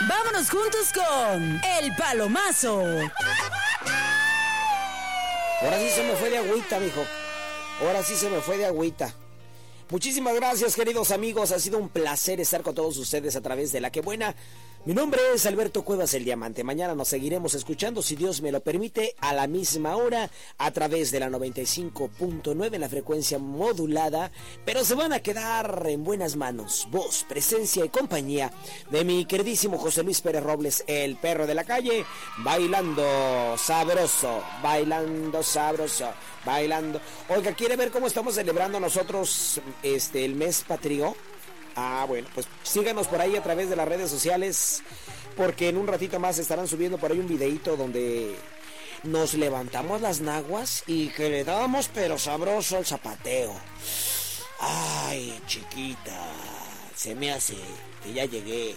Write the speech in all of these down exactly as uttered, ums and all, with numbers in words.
Vámonos juntos con El Palomazo. Ahora sí se me fue de agüita, mijo. Ahora sí se me fue de agüita. Muchísimas gracias, queridos amigos. Ha sido un placer estar con todos ustedes a través de La Que Buena. Mi nombre es Alberto Cuevas, el Diamante. Mañana nos seguiremos escuchando, si Dios me lo permite, a la misma hora, a través de la noventa y cinco punto nueve, la frecuencia modulada. Pero se van a quedar en buenas manos, voz, presencia y compañía de mi queridísimo José Luis Pérez Robles, el perro de la calle, bailando sabroso, bailando sabroso, bailando. Oiga, ¿quiere ver cómo estamos celebrando nosotros este el mes patrio? Ah, bueno, pues síganos por ahí a través de las redes sociales, porque en un ratito más estarán subiendo por ahí un videito donde nos levantamos las naguas y que le damos pero sabroso el zapateo. Ay, chiquita, se me hace que ya llegué.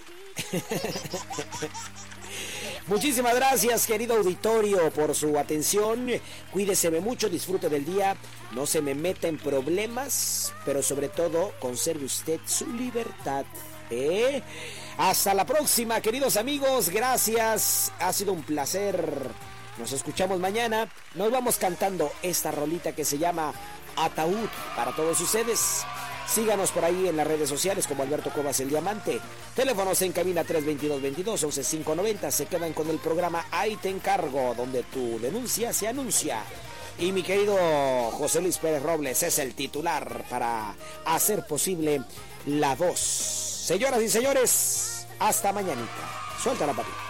Muchísimas gracias, querido auditorio, por su atención. Cuídese mucho, disfrute del día, no se me meta en problemas, pero sobre todo conserve usted su libertad. ¿eh? Hasta la próxima, queridos amigos, gracias, ha sido un placer. Nos escuchamos mañana. Nos vamos cantando esta rolita que se llama Ataúd para todos ustedes. Síganos por ahí en las redes sociales como Alberto Cuevas el Diamante. Teléfonos en cabina tres veintidós veintidós once cinco noventa. Se quedan con el programa Ahí Te Encargo, donde tu denuncia se anuncia. Y mi querido José Luis Pérez Robles es el titular para hacer posible la voz. Señoras y señores, hasta mañanita. Suelta la patita.